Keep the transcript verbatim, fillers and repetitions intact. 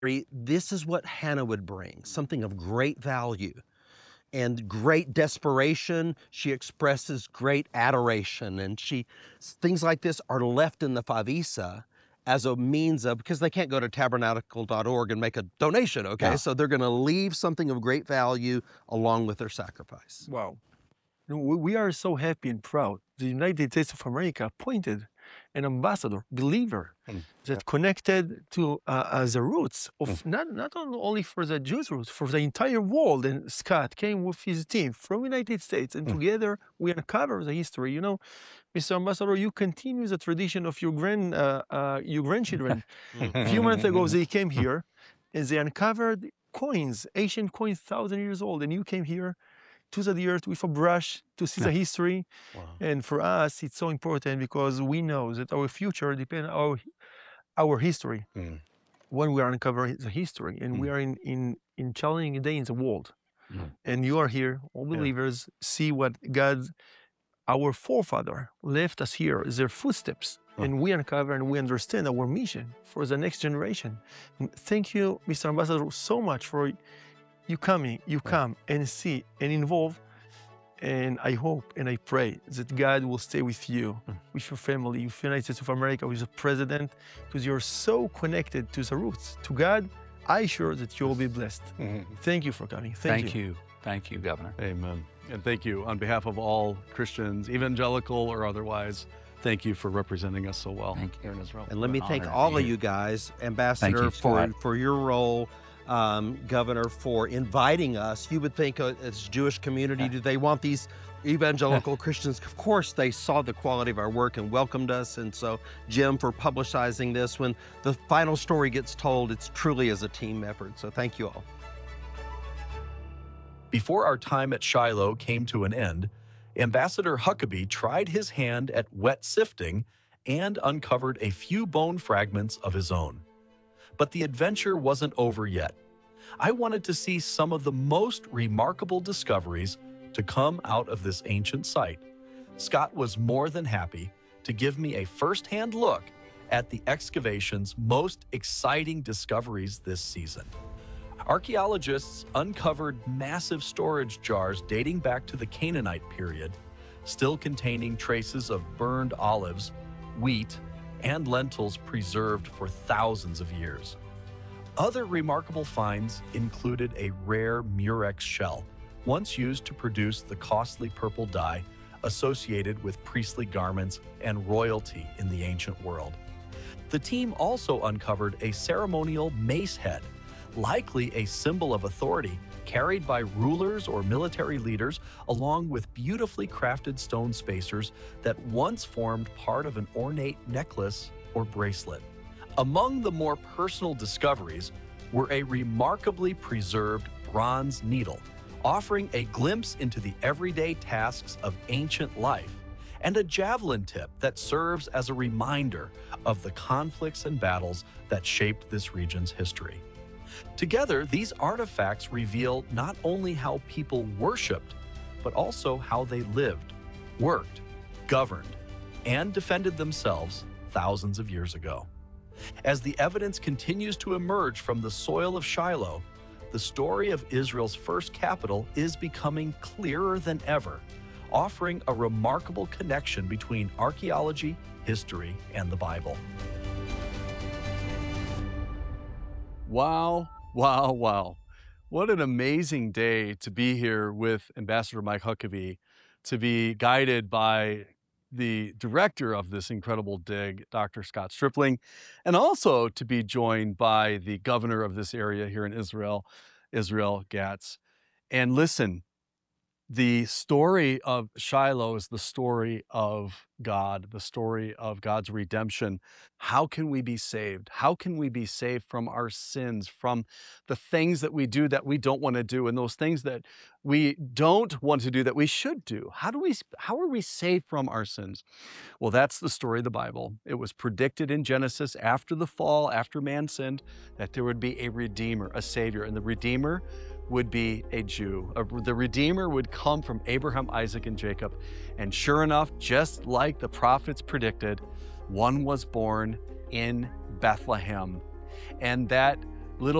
This is what Hannah would bring, something of great value and great desperation. She expresses great adoration, and she things like this are left in the favisa as a means of, because they can't go to tabernacle dot org and make a donation, okay? Yeah. So they're gonna leave something of great value along with their sacrifice. Wow. You know, We we are so happy and proud. The United States of America appointed an ambassador, believer, Mm. that connected to uh, as the roots of not, not only for the Jews' roots, for the entire world. And Scott came with his team from United States, and Mm. together we uncover the history. You know, Mister Ambassador, you continue the tradition of your grand uh, uh, your grandchildren. A few months ago, they came here and they uncovered coins, ancient coins, thousand years old, and you came here to the earth with a brush to see the history. Wow. And for us, it's so important because we know that our future depends on our, our history. Mm. When we are uncovering the history, and we Mm. are in, in, in challenging day in the world. Mm. And you are here, all Yeah. believers, see what God, our forefather, left us here, their footsteps. Huh. And we uncover and we understand our mission for the next generation. And thank you, Mister Ambassador, so much for you coming, you come and see and involve. And I hope and I pray that God will stay with you, Mm. with your family, with the United States of America, with the president, because you're so connected to the roots, to God. I'm sure that you will be blessed. Mhm. Thank you for coming. Thank, Thank you. Thank you, Governor. Amen. And thank you on behalf of all Christians, evangelical or otherwise. Thank you for representing us so well Thank you. here in Israel. And let me An thank honor to all be of here. you guys, Ambassador, you, for, Scott. for your role, um, Governor, for inviting us. You would think, uh, as Jewish community, do they want these evangelical Christians? Of course, they saw the quality of our work and welcomed us. And so, Jim, for publicizing this. When the final story gets told, it's truly as a team effort. So thank you all. Before our time at Shiloh came to an end, Ambassador Huckabee tried his hand at wet sifting and uncovered a few bone fragments of his own. But the adventure wasn't over yet. I wanted to see some of the most remarkable discoveries to come out of this ancient site. Scott was more than happy to give me a first-hand look at the excavation's most exciting discoveries this season. Archaeologists uncovered massive storage jars dating back to the Canaanite period, still containing traces of burned olives, wheat, and lentils preserved for thousands of years. Other remarkable finds included a rare murex shell, once used to produce the costly purple dye associated with priestly garments and royalty in the ancient world. The team also uncovered a ceremonial mace head, likely a symbol of authority carried by rulers or military leaders, along with beautifully crafted stone spacers that once formed part of an ornate necklace or bracelet. Among the more personal discoveries were a remarkably preserved bronze needle, offering a glimpse into the everyday tasks of ancient life, and a javelin tip that serves as a reminder of the conflicts and battles that shaped this region's history. Together, these artifacts reveal not only how people worshipped, but also how they lived, worked, governed, and defended themselves thousands of years ago. As the evidence continues to emerge from the soil of Shiloh, the story of Israel's first capital is becoming clearer than ever, offering a remarkable connection between archaeology, history, and the Bible. Wow, wow, wow. What an amazing day to be here with Ambassador Mike Huckabee, to be guided by the director of this incredible dig, Doctor Scott Stripling, and also to be joined by the governor of this area here in Israel, Israel Gatz. And listen, the story of Shiloh is the story of God, the story of God's redemption. How can we be saved? How can we be saved from our sins, from the things that we do that we don't want to do, and those things that we don't want to do that we should do? How do we, how are we saved from our sins? Well, that's the story of the Bible. It was predicted in Genesis after the fall, after man sinned, that there would be a Redeemer, a Savior, and the Redeemer would be a Jew. The Redeemer would come from Abraham, Isaac, and Jacob. And sure enough, just like the prophets predicted, one was born in Bethlehem. And that